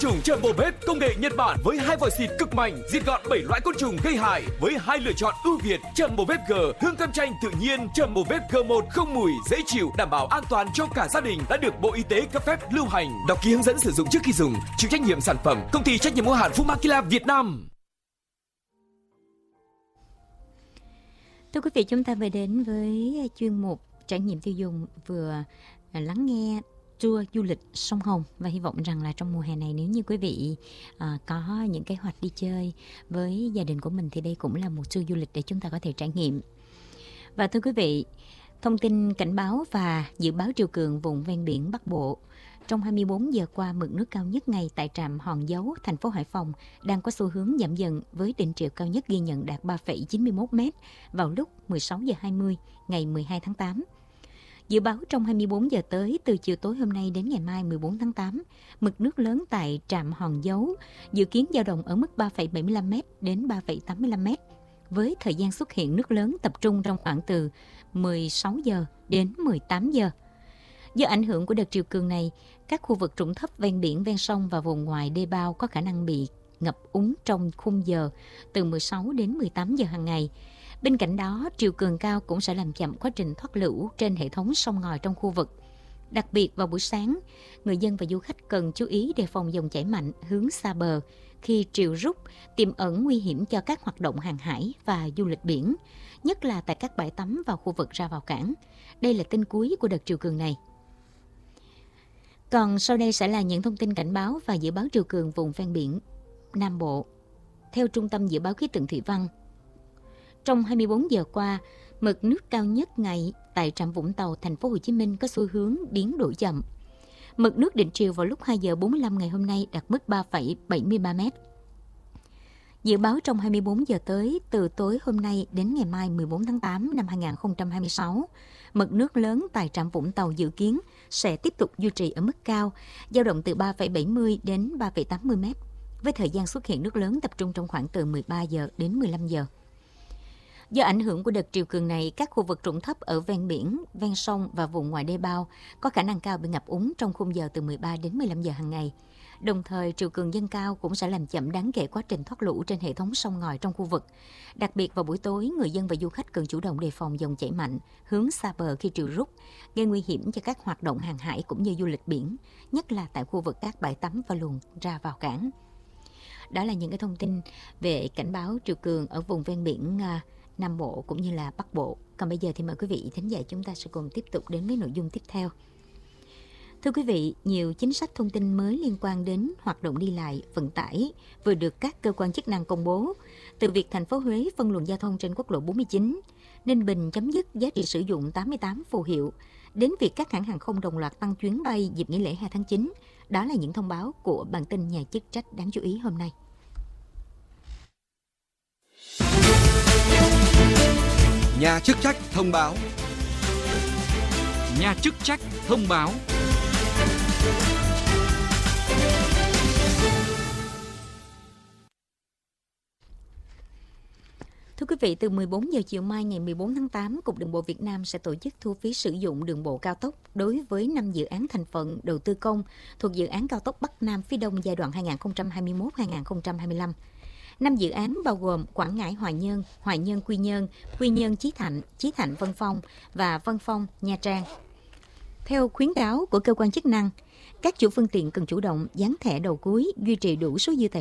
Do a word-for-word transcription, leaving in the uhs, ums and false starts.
trùng Thermobep công nghệ Nhật Bản với hai vòi xịt cực mạnh, diệt gọn bảy loại côn trùng gây hại với hai lựa chọn ưu việt. Thermobep G, hương cam chanh tự nhiên. Thermobep G một không mùi, dễ chịu, đảm bảo an toàn cho cả gia đình, đã được Bộ Y tế cấp phép lưu hành. Đọc ký hướng dẫn sử dụng trước khi dùng. Chịu trách nhiệm sản phẩm công ty trách nhiệm hữu hạn Fumakila Việt Nam. Thưa quý vị, chúng ta về đến với chuyên mục trải nghiệm tiêu dùng, vừa lắng nghe tour du lịch sông Hồng, và hy vọng rằng là trong mùa hè này, nếu như quý vị à, có những kế hoạch đi chơi với gia đình của mình thì đây cũng là một tour du lịch để chúng ta có thể trải nghiệm. Và thưa quý vị, thông tin cảnh báo và dự báo triều cường vùng ven biển Bắc Bộ. Trong hai mươi bốn giờ qua, mực nước cao nhất ngày tại trạm Hòn Dấu, thành phố Hải Phòng đang có xu hướng giảm dần, với đỉnh triều cao nhất ghi nhận đạt ba phẩy chín mươi mốt mét vào lúc mười sáu giờ hai mươi ngày mười hai tháng tám. Dự báo trong hai mươi bốn giờ tới, từ chiều tối hôm nay đến ngày mai mười bốn tháng tám, mực nước lớn tại trạm Hòn Dấu dự kiến dao động ở mức ba phẩy bảy mươi lăm mét đến ba phẩy tám mươi lăm mét, với thời gian xuất hiện nước lớn tập trung trong khoảng từ mười sáu giờ đến mười tám giờ. Do ảnh hưởng của đợt triều cường này, các khu vực trũng thấp ven biển, ven sông và vùng ngoài đê bao có khả năng bị ngập úng trong khung giờ từ mười sáu đến mười tám giờ hàng ngày. Bên cạnh đó, triều cường cao cũng sẽ làm chậm quá trình thoát lũ trên hệ thống sông ngòi trong khu vực. Đặc biệt vào buổi sáng, người dân và du khách cần chú ý đề phòng dòng chảy mạnh hướng xa bờ khi triều rút, tiềm ẩn nguy hiểm cho các hoạt động hàng hải và du lịch biển, nhất là tại các bãi tắm và khu vực ra vào cảng. Đây là tin cuối của đợt triều cường này. Còn sau đây sẽ là những thông tin cảnh báo và dự báo triều cường vùng ven biển Nam Bộ. Theo Trung tâm Dự báo Khí tượng Thủy văn, trong hai mươi bốn giờ qua, mực nước cao nhất ngày tại trạm Vũng Tàu, thành phố Hồ Chí Minh có xu hướng biến đổi chậm. Mực nước đỉnh triều vào lúc hai giờ bốn mươi lăm ngày hôm nay đạt mức ba phẩy bảy mươi ba mét. Dự báo trong hai mươi bốn giờ tới, từ tối hôm nay đến ngày mai mười bốn tháng tám năm hai nghìn không trăm hai mươi sáu, mực nước lớn tại trạm Vũng Tàu dự kiến sẽ tiếp tục duy trì ở mức cao, dao động từ ba phẩy bảy mươi đến ba phẩy tám mươi mét, với thời gian xuất hiện nước lớn tập trung trong khoảng từ mười ba giờ đến mười lăm giờ. Do ảnh hưởng của đợt triều cường này, các khu vực trũng thấp ở ven biển, ven sông và vùng ngoài đê bao có khả năng cao bị ngập úng trong khung giờ từ mười ba đến mười lăm giờ hàng ngày. Đồng thời, triều cường dâng cao cũng sẽ làm chậm đáng kể quá trình thoát lũ trên hệ thống sông ngòi trong khu vực. Đặc biệt vào buổi tối, người dân và du khách cần chủ động đề phòng dòng chảy mạnh hướng xa bờ khi triều rút, gây nguy hiểm cho các hoạt động hàng hải cũng như du lịch biển, nhất là tại khu vực các bãi tắm và luồng ra vào cảng. Đó là những cái thông tin về cảnh báo triều cường ở vùng ven biển Nam Bộ cũng như là Bắc Bộ. Còn bây giờ thì mời quý vị thính giả chúng ta sẽ cùng tiếp tục đến với nội dung tiếp theo. Thưa quý vị, nhiều chính sách thông tin mới liên quan đến hoạt động đi lại, vận tải vừa được các cơ quan chức năng công bố, từ việc thành phố Huế phân luồng giao thông trên quốc lộ bốn mươi chín, Ninh Bình chấm dứt giá trị sử dụng tám mươi tám phù hiệu, đến việc các hãng hàng không đồng loạt tăng chuyến bay dịp nghỉ lễ hai tháng chín. Đó là những thông báo của bản tin nhà chức trách đáng chú ý hôm nay. Nhà chức trách thông báo. Nhà chức trách thông báo. Thưa quý vị, từ mười bốn giờ chiều mai ngày mười bốn tháng tám, Cục Đường bộ Việt Nam sẽ tổ chức thu phí sử dụng đường bộ cao tốc đối với năm dự án thành phần đầu tư công thuộc dự án cao tốc Bắc Nam phía Đông giai đoạn hai nghìn không trăm hai mươi mốt đến hai nghìn không trăm hai mươi lăm. Năm dự án bao gồm Quảng Ngãi Hoài Nhơn, Hoài Nhơn Quy Nhơn, Quy Nhơn Chí Thạnh, Chí Thạnh Vân Phong và Vân Phong Nha Trang. Theo khuyến cáo của cơ quan chức năng, các chủ phương tiện cần chủ động dán thẻ đầu cuối, duy trì đủ số dư tài